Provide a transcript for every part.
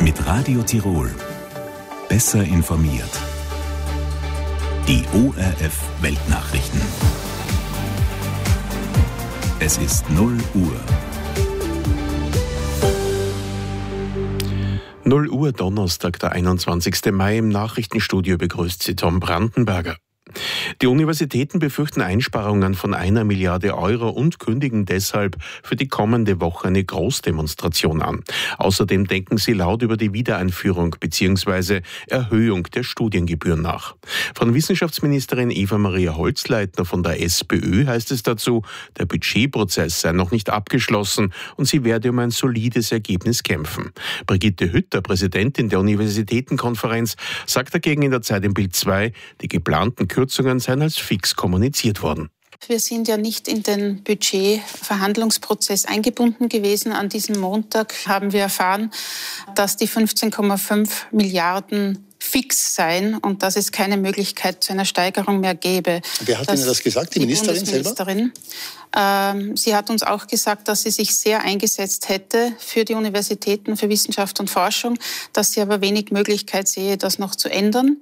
Mit Radio Tirol. Besser informiert. Die ORF Weltnachrichten. Es ist 0 Uhr. 0 Uhr Donnerstag, der 21. Mai. Im Nachrichtenstudio begrüßt Sie Tom Brandenberger. Die Universitäten befürchten Einsparungen von 1 Milliarde Euro und kündigen deshalb für die kommende Woche eine Großdemonstration an. Außerdem denken sie laut über die Wiedereinführung bzw. Erhöhung der Studiengebühren nach. Von Wissenschaftsministerin Eva-Maria Holzleitner von der SPÖ heißt es dazu, der Budgetprozess sei noch nicht abgeschlossen und sie werde um ein solides Ergebnis kämpfen. Brigitte Hütter, Präsidentin der Universitätenkonferenz, sagt dagegen in der Zeit im Bild 2, die geplanten Kürzungen seien als fix kommuniziert worden. Wir sind ja nicht in den Budgetverhandlungsprozess eingebunden gewesen. An diesem Montag haben wir erfahren, dass die 15,5 Milliarden fix seien und dass es keine Möglichkeit zu einer Steigerung mehr gäbe. Wer hat Ihnen das gesagt? Die Ministerin selber? Sie hat uns auch gesagt, dass sie sich sehr eingesetzt hätte für die Universitäten, für Wissenschaft und Forschung, dass sie aber wenig Möglichkeit sehe, das noch zu ändern.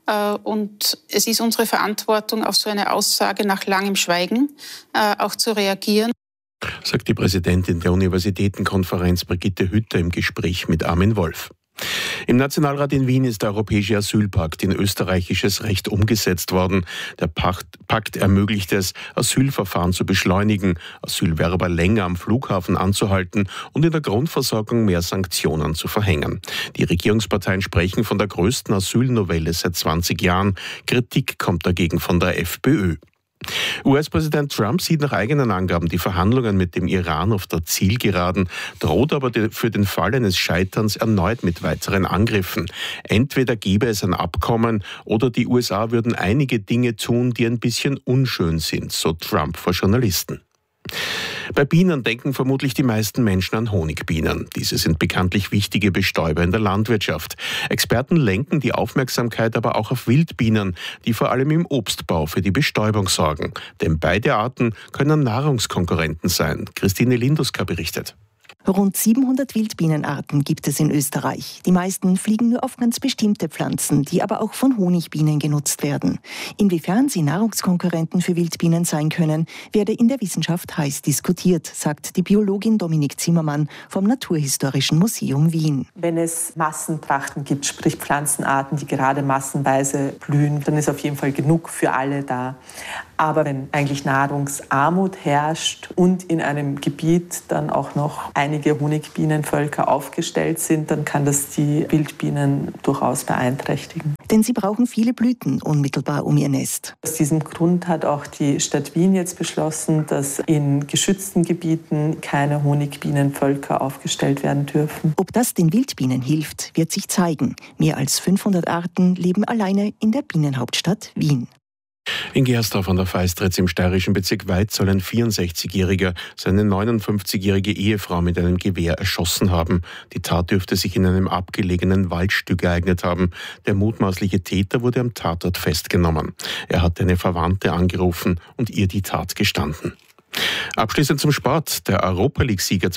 Und es ist unsere Verantwortung, auf so eine Aussage nach langem Schweigen auch zu reagieren. Sagt die Präsidentin der Universitätenkonferenz Brigitte Hütter im Gespräch mit Armin Wolf. Im Nationalrat in Wien ist der Europäische Asylpakt in österreichisches Recht umgesetzt worden. Der Pakt ermöglicht es, Asylverfahren zu beschleunigen, Asylwerber länger am Flughafen anzuhalten und in der Grundversorgung mehr Sanktionen zu verhängen. Die Regierungsparteien sprechen von der größten Asylnovelle seit 20 Jahren. Kritik kommt dagegen von der FPÖ. US-Präsident Trump sieht nach eigenen Angaben die Verhandlungen mit dem Iran auf der Zielgeraden, droht aber für den Fall eines Scheiterns erneut mit weiteren Angriffen. Entweder gäbe es ein Abkommen oder die USA würden einige Dinge tun, die ein bisschen unschön sind, so Trump vor Journalisten. Bei Bienen denken vermutlich die meisten Menschen an Honigbienen. Diese sind bekanntlich wichtige Bestäuber in der Landwirtschaft. Experten lenken die Aufmerksamkeit aber auch auf Wildbienen, die vor allem im Obstbau für die Bestäubung sorgen. Denn beide Arten können Nahrungskonkurrenten sein. Christine Linduska berichtet. Rund 700 Wildbienenarten gibt es in Österreich. Die meisten fliegen nur auf ganz bestimmte Pflanzen, die aber auch von Honigbienen genutzt werden. Inwiefern sie Nahrungskonkurrenten für Wildbienen sein können, werde in der Wissenschaft heiß diskutiert, sagt die Biologin Dominik Zimmermann vom Naturhistorischen Museum Wien. Wenn es Massentrachten gibt, sprich Pflanzenarten, die gerade massenweise blühen, dann ist auf jeden Fall genug für alle da. Aber wenn eigentlich Nahrungsarmut herrscht und in einem Gebiet dann auch noch einige Honigbienenvölker aufgestellt sind, dann kann das die Wildbienen durchaus beeinträchtigen. Denn sie brauchen viele Blüten unmittelbar um ihr Nest. Aus diesem Grund hat auch die Stadt Wien jetzt beschlossen, dass in geschützten Gebieten keine Honigbienenvölker aufgestellt werden dürfen. Ob das den Wildbienen hilft, wird sich zeigen. Mehr als 500 Arten leben alleine in der Bienenhauptstadt Wien. In Gersdorf an der Feistritz im steirischen Bezirk Weiz soll ein 64-Jähriger seine 59-jährige Ehefrau mit einem Gewehr erschossen haben. Die Tat dürfte sich in einem abgelegenen Waldstück ereignet haben. Der mutmaßliche Täter wurde am Tatort festgenommen. Er hatte eine Verwandte angerufen und ihr die Tat gestanden. Abschließend zum Sport. Der Europa-League-Sieger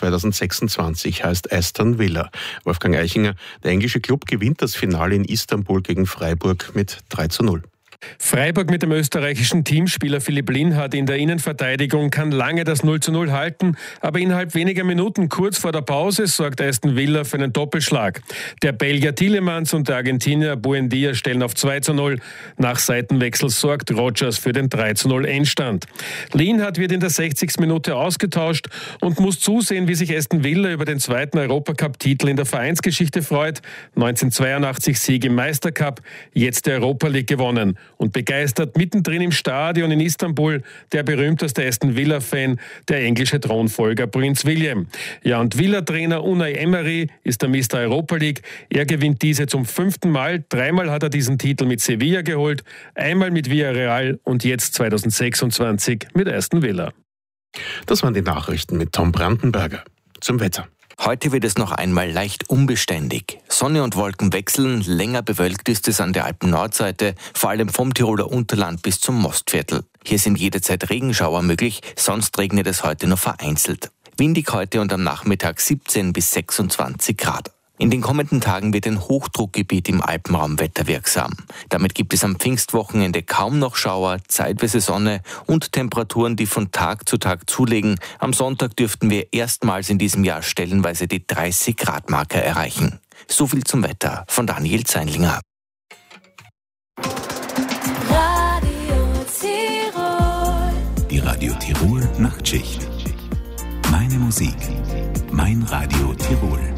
2026 heißt Aston Villa. Wolfgang Eichinger, der englische Club gewinnt das Finale in Istanbul gegen Freiburg mit 3:0. Freiburg mit dem österreichischen Teamspieler Philipp Lienhardt in der Innenverteidigung kann lange das 0:0 halten, aber innerhalb weniger Minuten kurz vor der Pause sorgt Aston Villa für einen Doppelschlag. Der Belgier Tielemans und der Argentinier Buendia stellen auf 2:0. Nach Seitenwechsel sorgt Rodgers für den 3:0 Endstand. Lienhardt wird in der 60. Minute ausgetauscht und muss zusehen, wie sich Aston Villa über den zweiten Europacup-Titel in der Vereinsgeschichte freut. 1982 Sieg im Meistercup, jetzt der Europa League gewonnen. Und begeistert mittendrin im Stadion in Istanbul der berühmteste Aston Villa-Fan, der englische Thronfolger Prinz William. Ja, und Villa-Trainer Unai Emery ist der Mr. Europa League. Er gewinnt diese zum 5. Mal. 3-mal hat er diesen Titel mit Sevilla geholt, einmal mit Villarreal und jetzt 2026 mit Aston Villa. Das waren die Nachrichten mit Tom Brandenberger. Zum Wetter. Heute wird es noch einmal leicht unbeständig. Sonne und Wolken wechseln, länger bewölkt ist es an der Alpen-Nordseite, vor allem vom Tiroler Unterland bis zum Mostviertel. Hier sind jederzeit Regenschauer möglich, sonst regnet es heute nur vereinzelt. Windig heute und am Nachmittag 17 bis 26 Grad. In den kommenden Tagen wird ein Hochdruckgebiet im Alpenraum wetterwirksam. Damit gibt es am Pfingstwochenende kaum noch Schauer, zeitweise Sonne und Temperaturen, die von Tag zu Tag zulegen. Am Sonntag dürften wir erstmals in diesem Jahr stellenweise die 30-Grad-Marke erreichen. So viel zum Wetter von Daniel Zeinlinger. Die Radio Tirol Nachtschicht. Meine Musik, mein Radio Tirol.